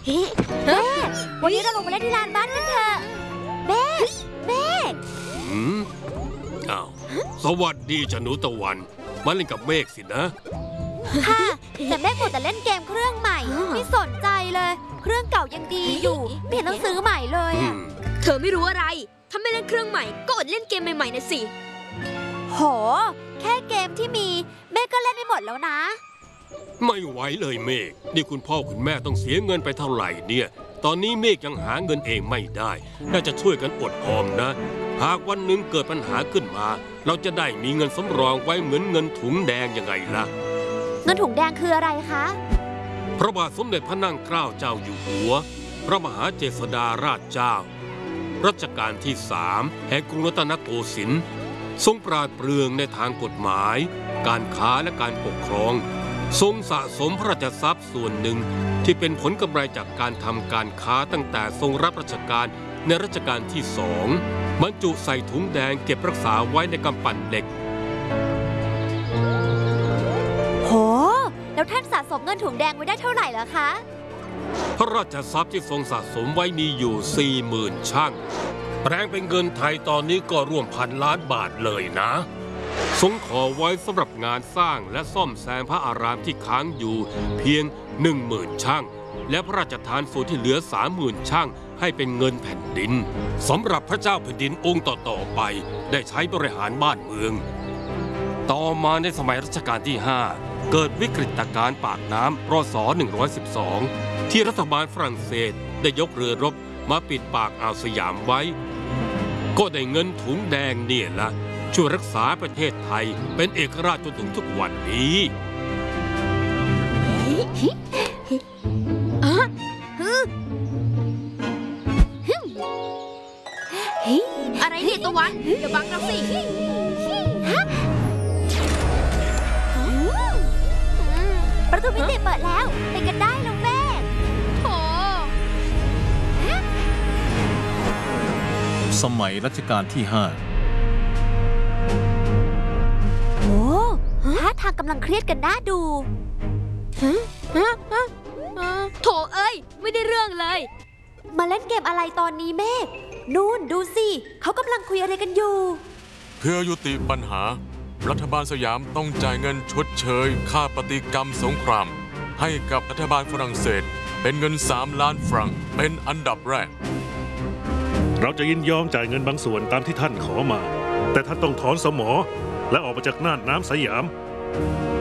แม่วันนี้เราลงมาเล่นที่ลานบ้านกันเถอะแม่อ้าวสวัสดีจ้ะหนูตะวันมาเล่นกับเมฆสินะค่ะแต่แม่กดแต่เล่นเกมเครื่องใหม่ไม่สนใจเลยเครื่องเก่ายังดีอยู่ไม่เห็นต้องซื้อใหม่เลยเธอไม่รู้อะไรถ้าไม่เล่นเครื่องใหม่ก็อดเล่นเกมใหม่ๆนะสิโหแค่เกมที่มีแม่ก็เล่นไม่หมดแล้วนะไม่ไหวเลยเมฆนี่คุณพ่อคุณแม่ต้องเสียเงินไปเท่าไหร่เนี่ยตอนนี้เมฆยังหาเงินเองไม่ได้น่าจะช่วยกันอดออมนะหากวันหนึ่งเกิดปัญหาขึ้นมาเราจะได้มีเงินสำรองไว้เหมือนเงินถุงแดงยังไงล่ะเงินถุงแดงคืออะไรคะพระบาทสมเด็จพระนั่งเกล้าเจ้าอยู่หัวพระมหาเจษฎาราชเจ้ารัชกาลที่3แห่งกรุงรัตนโกสินทร์ทรงปราดเปรื่องในทางกฎหมายการค้าและการปกครองทรงสะสมพระราชทรัพย์ส่วนหนึ่งที่เป็นผลกำไรจากการทำการค้าตั้งแต่ทรงรับราชการในรัชกาลที่2บรรจุใส่ถุงแดงเก็บรักษาไว้ในกำปั้นเหล็กโหแล้วท่านสะสมเงินถุงแดงไว้ได้เท่าไหร่ล่ะคะพระราชทรัพย์ที่ทรงสะสมไว้มีอยู่ 40,000 ชั่งแปลงเป็นเงินไทยตอนนี้ก็ร่วม1,000 ล้านบาทเลยนะทรงขอไว้สำหรับงานสร้างและซ่อมแซมพระอารามที่ค้างอยู่เพียง 10,000 ชั่งและพระราชทานส่วนที่เหลือ 30,000 ชั่งให้เป็นเงินแผ่นดินสำหรับพระเจ้าแผ่นดินองค์ต่อไปได้ใช้บริหารบ้านเมืองต่อมาในสมัยรัชกาลที่ 5เกิดวิกฤตการณ์ปากน้ำรศ112ที่รัฐบาลฝรั่งเศสได้ยกเรือรบมาปิดปากอ่าวสยามไว้ก็ได้เงินถุงแดงเนี่ยละช่วยรักษาประเทศไทยเป็นเอกราชจนถึงทุกวันนี้อะไรเนี่ยตะวันอย่าบังเราสิประตูมิติเปิดแล้วไปกันได้แล้วแม่โถสมัยรัชกาลที่5 โอ้ท่าทางกำลังเครียดกันน่าดูโถเอ้ยไม่ได้เรื่องเลยมาเล่นเกมอะไรตอนนี้เมฆนู่นดูสิเขากำลังคุยอะไรกันอยู่เพื่อยุติปัญหารัฐบาลสยามต้องจ่ายเงินชดเชยค่าปฏิกรรมสงครามให้กับรัฐบาลฝรั่งเศสเป็นเงิน3 ล้านฟรังเป็นอันดับแรกเราจะยินยอมจ่ายเงินบางส่วนตามที่ท่านขอมาแต่ท่านต้องถอนสมอและออกมาจากน่านน้ำสยาม